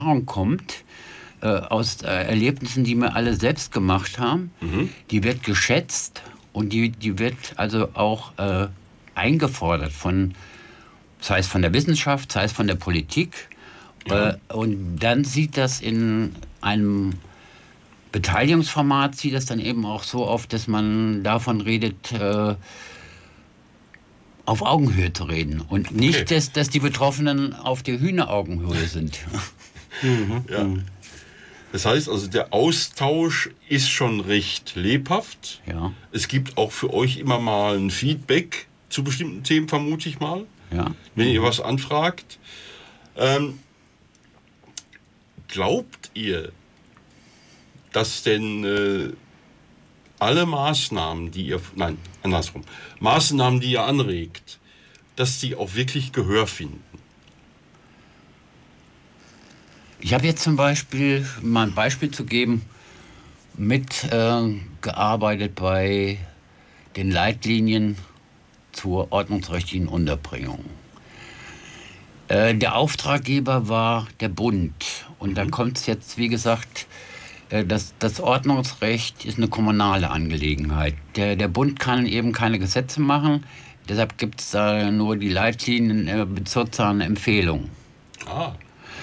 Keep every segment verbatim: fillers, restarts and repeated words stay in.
Erfahrung kommt, äh, aus äh, Erlebnissen, die wir alle selbst gemacht haben, mhm. die wird geschätzt und die, die wird also auch äh, eingefordert von, sei es von der Wissenschaft, sei es von der Politik. Ja. Äh, und dann sieht das in einem Beteiligungsformat, sieht das dann eben auch so auf, dass man davon redet, äh, auf Augenhöhe zu reden. Und nicht, okay. dass, dass die Betroffenen auf der Hühneraugenhöhe sind. Mhm. Ja. Das heißt also, der Austausch ist schon recht lebhaft. Ja. Es gibt auch für euch immer mal ein Feedback zu bestimmten Themen, vermute ich mal. Ja. Wenn ihr was anfragt. Ähm, glaubt ihr, dass denn äh, alle Maßnahmen, die ihr, nein, andersrum, Maßnahmen, die ihr anregt, dass die auch wirklich Gehör finden? Ich habe jetzt zum Beispiel, mal ein Beispiel zu geben, mitgearbeitet äh, bei den Leitlinien zur ordnungsrechtlichen Unterbringung. Äh, der Auftraggeber war der Bund. Und mhm. da kommt es jetzt, wie gesagt, äh, das, das Ordnungsrecht ist eine kommunale Angelegenheit. Der, der Bund kann eben keine Gesetze machen, deshalb gibt es da nur die Leitlinien äh, bezirksnahe Empfehlungen. Ah.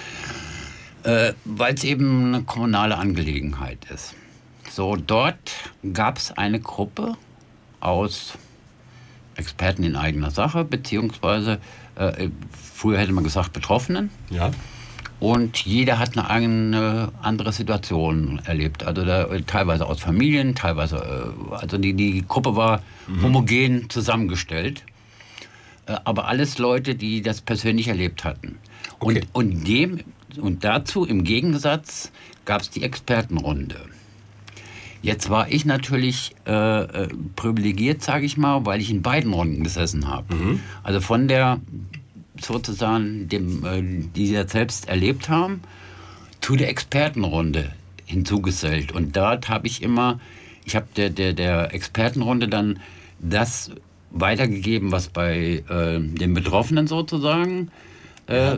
Äh, weil es eben eine kommunale Angelegenheit ist. So, dort gab es eine Gruppe aus Experten in eigener Sache, beziehungsweise äh, früher hätte man gesagt Betroffenen. Ja. Und jeder hat eine eigene andere Situation erlebt. Also da, teilweise aus Familien, teilweise, äh, also die, die Gruppe war mhm. homogen zusammengestellt. Äh, aber alles Leute, die das persönlich erlebt hatten. Okay. Und, und dem Und dazu im Gegensatz gab es die Expertenrunde. Jetzt war ich natürlich äh, privilegiert, sage ich mal, weil ich in beiden Runden gesessen habe. Mhm. Also von der sozusagen, dem, äh, die sie das selbst erlebt haben, zu der Expertenrunde hinzugesellt. Und dort habe ich immer, ich habe der, der, der Expertenrunde dann das weitergegeben, was bei äh, den Betroffenen sozusagen äh,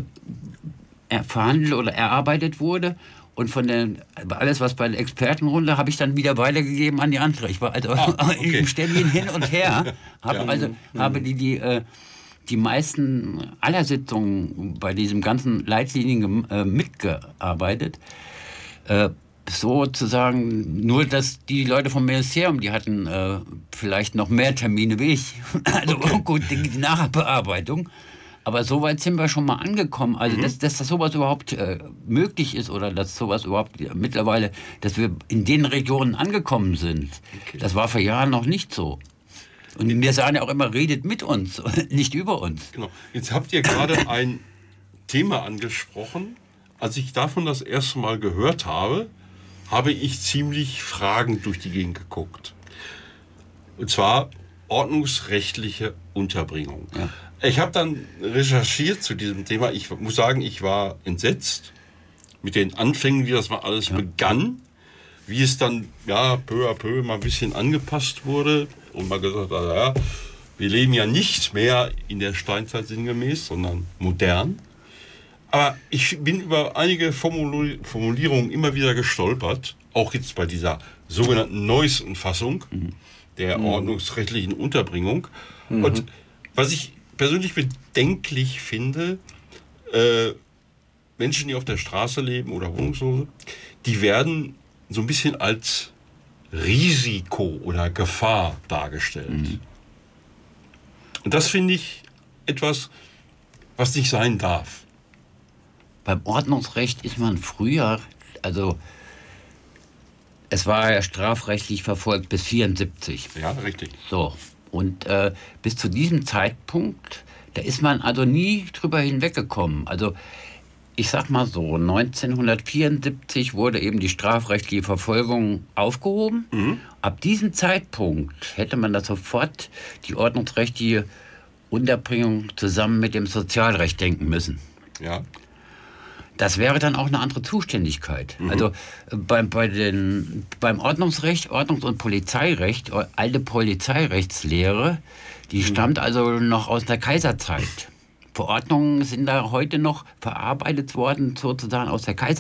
ja. verhandelt oder erarbeitet wurde. Und von der, alles, was bei der Expertenrunde, habe ich dann wieder weitergegeben an die andere. Ich war also ah, okay. im ständigen Hin und Her. Habe ja. also, mhm. habe die, die, äh, die meisten aller Sitzungen bei diesem ganzen Leitlinien äh, mitgearbeitet. Äh, sozusagen nur, dass die Leute vom Ministerium, die hatten äh, vielleicht noch mehr Termine wie ich. Also okay. gut, die, die Nachbearbeitung. Aber so weit sind wir schon mal angekommen, also mhm. dass, dass das sowas überhaupt äh, möglich ist oder dass sowas überhaupt äh, mittlerweile, dass wir in den Regionen angekommen sind. Okay. Das war vor Jahren noch nicht so. Und wir sagen ja auch immer, redet mit uns, nicht über uns. Genau. Jetzt habt ihr gerade ein Thema angesprochen. Als ich davon das erste Mal gehört habe, habe ich ziemlich fragend durch die Gegend geguckt. Und zwar ordnungsrechtliche Unterbringung. Ja. Ich habe dann recherchiert zu diesem Thema. Ich muss sagen, ich war entsetzt mit den Anfängen, wie das mal alles ja. begann. Wie es dann ja, peu à peu mal ein bisschen angepasst wurde. Und man gesagt hat, ja, wir leben ja nicht mehr in der Steinzeit sinngemäß, sondern modern. Aber ich bin über einige Formulierungen immer wieder gestolpert. Auch jetzt bei dieser sogenannten neuesten Fassung mhm. der mhm. ordnungsrechtlichen Unterbringung. Mhm. Und was ich persönlich bedenklich finde, äh, Menschen, die auf der Straße leben oder Wohnungslose, die werden so ein bisschen als Risiko oder Gefahr dargestellt. Mhm. Und das finde ich etwas, was nicht sein darf. Beim Ordnungsrecht ist man früher, also es war ja strafrechtlich verfolgt bis vierundsiebzig. Ja, richtig. So. Und äh, bis zu diesem Zeitpunkt, da ist man also nie drüber hinweggekommen. Also ich sag mal so, neunzehnhundertvierundsiebzig wurde eben die strafrechtliche Verfolgung aufgehoben. Mhm. Ab diesem Zeitpunkt hätte man da sofort die ordnungsrechtliche Unterbringung zusammen mit dem Sozialrecht denken müssen. Ja. Das wäre dann auch eine andere Zuständigkeit. Mhm. Also beim, bei den, beim Ordnungsrecht, Ordnungs- und Polizeirecht, alte Polizeirechtslehre, die mhm. stammt also noch aus der Kaiserzeit. Verordnungen sind da heute noch verarbeitet worden, sozusagen aus der Kaiserzeit.